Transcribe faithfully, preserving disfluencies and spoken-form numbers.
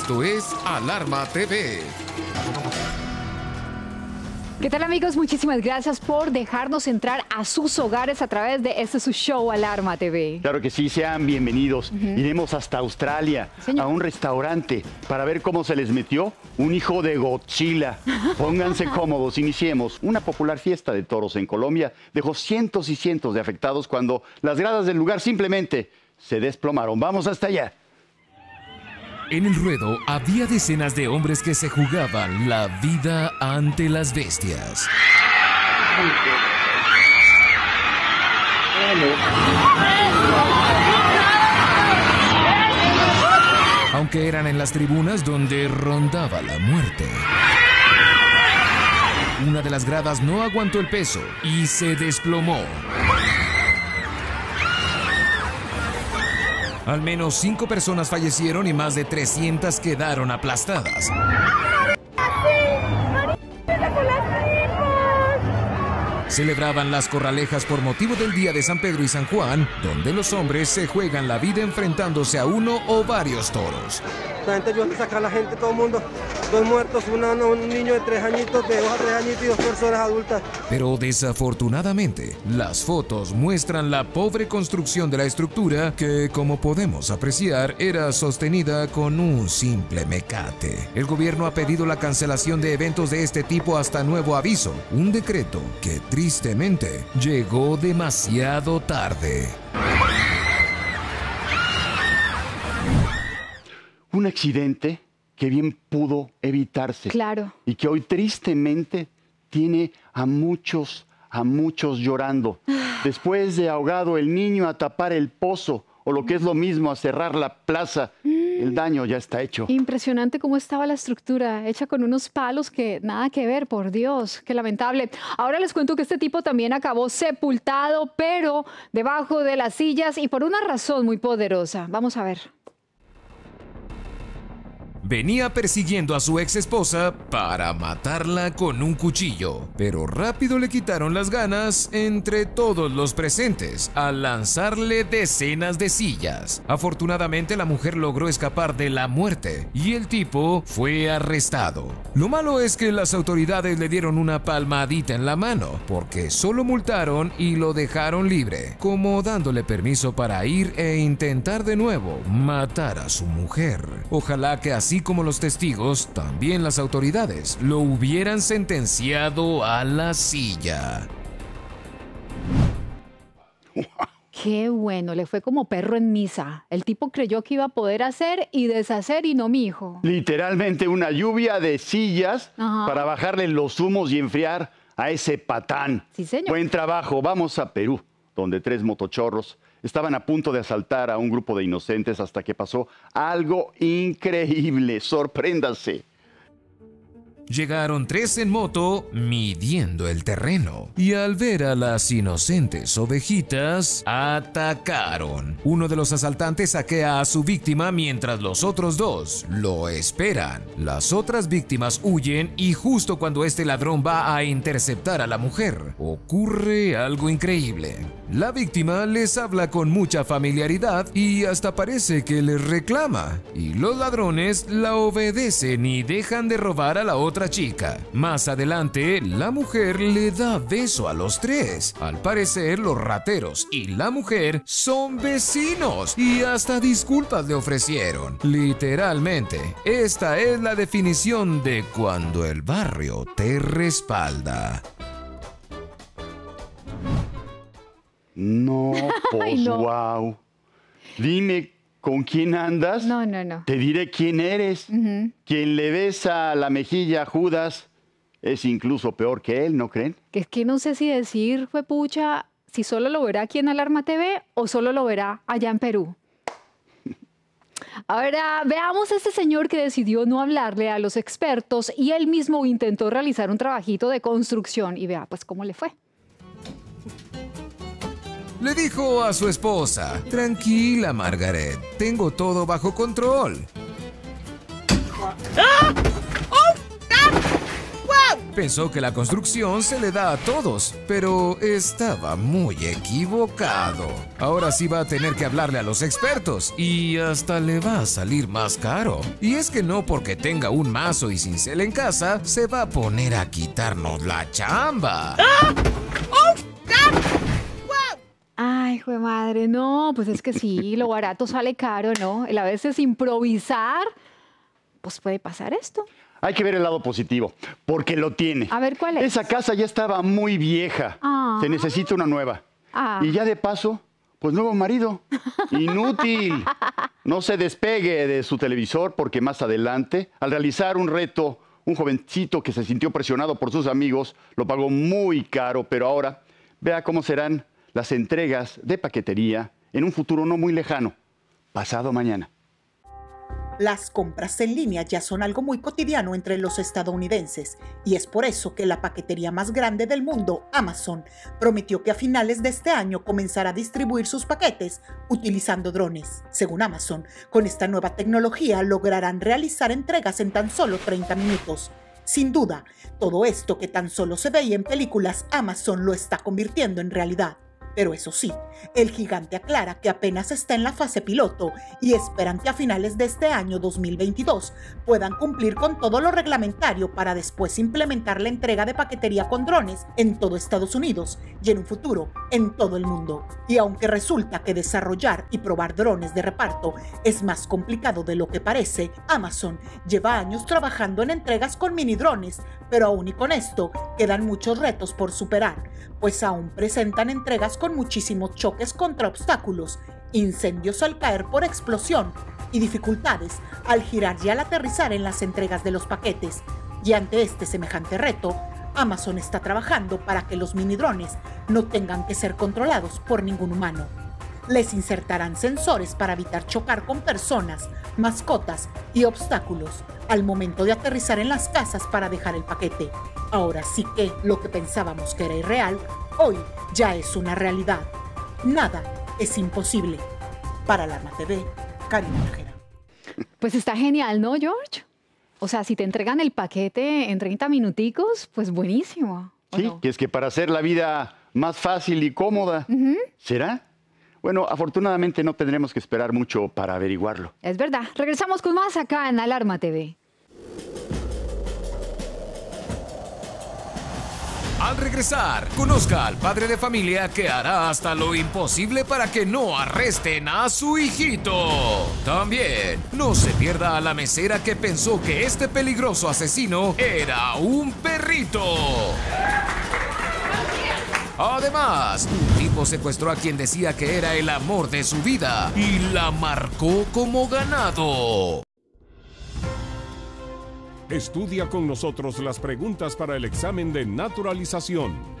Esto es Alarma T V. ¿Qué tal, amigos? Muchísimas gracias por dejarnos entrar a sus hogares a través de este su show Alarma T V. Claro que sí, sean bienvenidos. Uh-huh. Iremos hasta Australia, Señor. a un restaurante, para ver cómo se les metió un hijo de Godzilla. Pónganse cómodos, iniciemos. Una popular fiesta de toros en Colombia dejó cientos y cientos de afectados cuando las gradas del lugar simplemente se desplomaron. Vamos hasta allá. En el ruedo había decenas de hombres que se jugaban la vida ante las bestias. Aunque eran en las tribunas donde rondaba la muerte. Una de las gradas no aguantó el peso y se desplomó. Al menos cinco personas fallecieron y más de trescientas quedaron aplastadas. Celebraban las corralejas por motivo del Día de San Pedro y San Juan, donde los hombres se juegan la vida enfrentándose a uno o varios toros. La gente ayuda a sacar a la gente, todo el mundo. Dos muertos, una, un niño de tres añitos, de dos a tres añitos y dos personas adultas. Pero desafortunadamente, las fotos muestran la pobre construcción de la estructura que, como podemos apreciar, era sostenida con un simple mecate. El gobierno ha pedido la cancelación de eventos de este tipo hasta nuevo aviso, un decreto que tristemente llegó demasiado tarde. Un accidente que bien pudo evitarse. Claro. Y que hoy tristemente tiene a muchos, a muchos llorando. Después de ahogado el niño a tapar el pozo, o lo que es lo mismo a cerrar la plaza, el daño ya está hecho. Impresionante cómo estaba la estructura, hecha con unos palos que nada que ver, por Dios, qué lamentable. Ahora les cuento que este tipo también acabó sepultado, pero debajo de las sillas y por una razón muy poderosa. Vamos a ver. Venía persiguiendo a su ex esposa para matarla con un cuchillo, pero rápido le quitaron las ganas entre todos los presentes al lanzarle decenas de sillas. Afortunadamente la mujer logró escapar de la muerte y el tipo fue arrestado. Lo malo es que las autoridades le dieron una palmadita en la mano porque solo multaron y lo dejaron libre, como dándole permiso para ir e intentar de nuevo matar a su mujer. Ojalá que así como los testigos, también las autoridades lo hubieran sentenciado a la silla. Qué bueno, le fue como perro en misa. El tipo creyó que iba a poder hacer y deshacer y no, mi hijo. Literalmente una lluvia de sillas Ajá. para bajarle los humos y enfriar a ese patán. Sí, señor. Buen trabajo. Vamos a Perú, donde tres motochorros estaban a punto de asaltar a un grupo de inocentes hasta que pasó algo increíble. Sorpréndase. Llegaron tres en moto midiendo el terreno y al ver a las inocentes ovejitas, atacaron. Uno de los asaltantes saquea a su víctima mientras los otros dos lo esperan. Las otras víctimas huyen y justo cuando este ladrón va a interceptar a la mujer, ocurre algo increíble. La víctima les habla con mucha familiaridad y hasta parece que les reclama. Y los ladrones la obedecen y dejan de robar a la otra chica. Más adelante, la mujer le da beso a los tres. Al parecer, los rateros y la mujer son vecinos y hasta disculpas le ofrecieron. Literalmente, esta es la definición de cuando el barrio te respalda. No, pues Ay, no. wow. Dime, ¿con quién andas? No, no, no. Te diré quién eres. Uh-huh. Quien le besa la mejilla a Judas es incluso peor que él, ¿no creen? Que es que no sé si decir, juepucha, si solo lo verá aquí en Alarma T V o solo lo verá allá en Perú. Ahora, veamos a este señor que decidió no hablarle a los expertos y él mismo intentó realizar un trabajito de construcción y vea pues cómo le fue. Le dijo a su esposa: tranquila, Margaret, tengo todo bajo control. ¡Ah! ¡Oh! ¡Ah! ¡Wow! Pensó que la construcción se le da a todos, pero estaba muy equivocado. Ahora sí va a tener que hablarle a los expertos y hasta le va a salir más caro. Y es que no porque tenga un mazo y cincel en casa, se va a poner a quitarnos la chamba. ¡Ah! ¡Oh, God! Wow. Ay, jue madre, no, pues es que sí, lo barato sale caro, ¿no? El a veces improvisar, pues puede pasar esto. Hay que ver el lado positivo, porque lo tiene. A ver, ¿cuál es? Esa casa ya estaba muy vieja. Ah. Se necesita una nueva. Ah. Y ya de paso, pues nuevo marido. Inútil. No se despegue de su televisor porque más adelante, al realizar un reto, un jovencito que se sintió presionado por sus amigos, lo pagó muy caro, pero ahora vea cómo serán las entregas de paquetería en un futuro no muy lejano, pasado mañana. Las compras en línea ya son algo muy cotidiano entre los estadounidenses y es por eso que la paquetería más grande del mundo, Amazon, prometió que a finales de este año comenzará a distribuir sus paquetes utilizando drones. Según Amazon, con esta nueva tecnología lograrán realizar entregas en tan solo treinta minutos. Sin duda, todo esto que tan solo se veía en películas, Amazon lo está convirtiendo en realidad. Pero eso sí, el gigante aclara que apenas está en la fase piloto y esperan que a finales de este año dos mil veintidós puedan cumplir con todo lo reglamentario para después implementar la entrega de paquetería con drones en todo Estados Unidos y en un futuro en todo el mundo. Y aunque resulta que desarrollar y probar drones de reparto es más complicado de lo que parece, Amazon lleva años trabajando en entregas con mini drones, pero aún y con esto quedan muchos retos por superar, pues aún presentan entregas con muchísimos choques contra obstáculos, incendios al caer por explosión y dificultades al girar y al aterrizar en las entregas de los paquetes. Y ante este semejante reto, Amazon está trabajando para que los mini drones no tengan que ser controlados por ningún humano. Les insertarán sensores para evitar chocar con personas, mascotas y obstáculos al momento de aterrizar en las casas para dejar el paquete. Ahora sí que lo que pensábamos que era irreal, hoy ya es una realidad. Nada es imposible. Para Alarma T V, Karina Nájera. Pues está genial, ¿no, George? O sea, si te entregan el paquete en treinta minuticos, pues buenísimo. Sí, no? que es que para hacer la vida más fácil y cómoda, uh-huh. ¿será? Bueno, afortunadamente no tendremos que esperar mucho para averiguarlo. Es verdad. Regresamos con más acá en Alarma T V. Al regresar, conozca al padre de familia que hará hasta lo imposible para que no arresten a su hijito. También, no se pierda a la mesera que pensó que este peligroso asesino era un perrito. Además, un tipo secuestró a quien decía que era el amor de su vida y la marcó como ganado. Estudia con nosotros las preguntas para el examen de naturalización.